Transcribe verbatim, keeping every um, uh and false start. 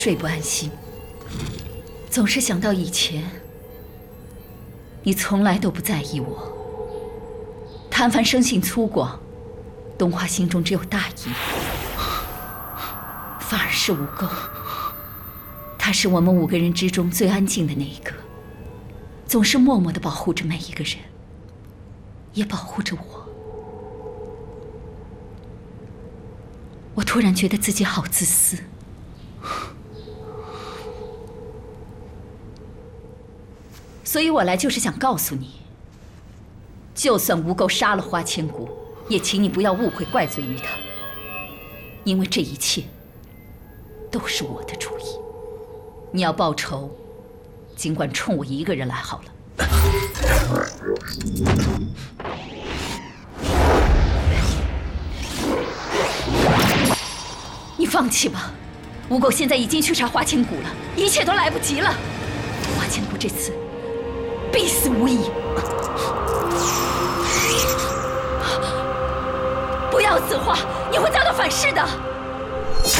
睡不安心，总是想到以前，你从来都不在意我。谭凡生性粗犷，东华心中只有大义，反而是吴垢，他是我们五个人之中最安静的那一个，总是默默地保护着每一个人，也保护着我。我突然觉得自己好自私。所以我来就是想告诉你，就算吴垢杀了花千骨，也请你不要误会怪罪于他，因为这一切都是我的主意。你要报仇，尽管冲我一个人来好了。你放弃吧，吴垢现在已经去杀花千骨了，一切都来不及了。花千骨这次必死无疑！不要此话，你会遭到反噬的。